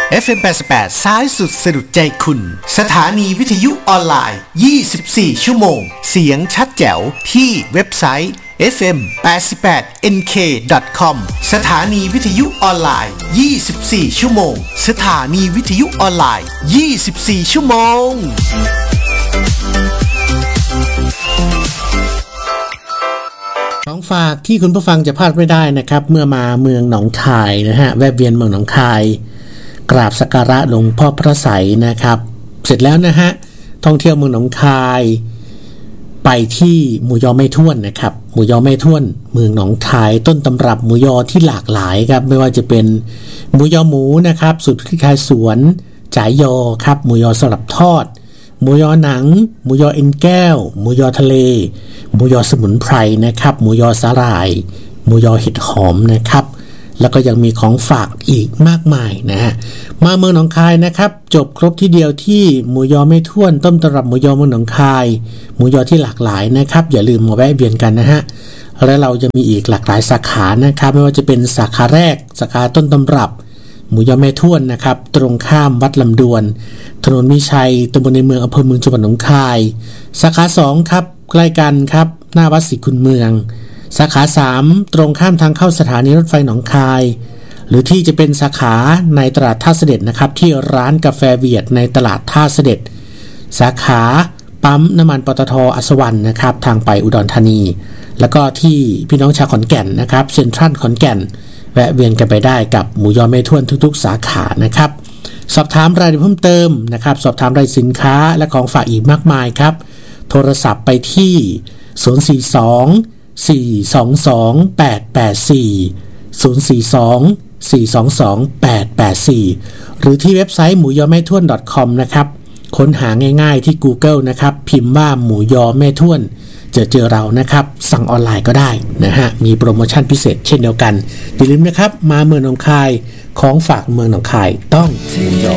FM 88ซ้ายสุดสะดุดใจคุณสถานีวิทยุออนไลน์24ชั่วโมงเสียงชัดแจ๋วที่เว็บไซต์ fm88nk.com สถานีวิทยุออนไลน์24ชั่วโมงสถานีวิทยุออนไลน์24ชั่วโมงของฝากที่คุณผู้ฟังจะพลาดไม่ได้นะครับเมื่อมาเมืองหนองคายนะฮะแวะเวียนเมืองหนองคายกราบสักการะหลวงพ่อพระไสยนะครับเสร็จแล้วนะฮะท่องเที่ยวเมืองหนองคายไปที่หมูยอแม่ท้วนนะครับหมูยอแม่ท้วนเมืองหนองคายต้นตำรับหมูยอที่หลากหลายครับไม่ว่าจะเป็นหมูยอหมูนะครับสูตรคล้ายสวนจ่ายยอครับหมูยอสลับทอดหมูยอหนังหมูยอเอ็นแก้วหมูยอทะเลหมูยอสมุนไพรนะครับหมูยอสาหร่ายหมูยอเห็ดหอมนะครับแล้วก็ยังมีของฝากอีกมากมายนะฮะมาเมืองหนองคายนะครับจบครบที่เดียวที่หมูยอแม่ท้วนต้มตำรับหมูยอเมืองหนองคายหมูยอที่หลากหลายนะครับอย่าลืมมาแวะเวียนกันนะฮะและเราจะมีอีกหลากหลายสาขานะครับไม่ว่าจะเป็นสาขาแรกสาขาต้นตำรับหมูยอแม่ท้วนนะครับตรงข้ามวัดลำดวนถนนมิชัยตำบลในเมืองอำเภอเมืองจังหวัดหนองคายสาขา2ครับใกล้กันครับหน้าวัดศรีคุณเมืองสาขา3ตรงข้ามทางเข้าสถานีรถไฟหนองคายหรือที่จะเป็นสาขาในตลาดท่าเสด็จนะครับที่ร้านกาแฟเวียดในตลาดท่าเสด็จสาขาปั๊มน้ำมันปตท.อัศวรรณนะครับทางไปอุดรธานีแล้วก็ที่พี่น้องชาวขอนแก่นนะครับเซ็นทรัลขอนแก่นแวะเวียนกันไปได้กับหมูยอแม่ท้วนทุกๆสาขานะครับสอบถามรายละเอียดเพิ่มเติมนะครับสอบถามรายสินค้าและของฝากอีกมากมายครับโทรศัพท์ไปที่042-422-884 หรือที่เว็บไซต์หมูยอแม่ท้วน .com นะครับค้นหาง่ายๆที่ Google นะครับพิมพ์ว่าหมูยอแม่ท้วนจะเจอเรานะครับสั่งออนไลน์ก็ได้นะฮะมีโปรโมชั่นพิเศษเช่นเดียวกันอย่าลืมนะครับมาเมืองหนองคายของฝากเมืองหนองคายต้องหมูยอ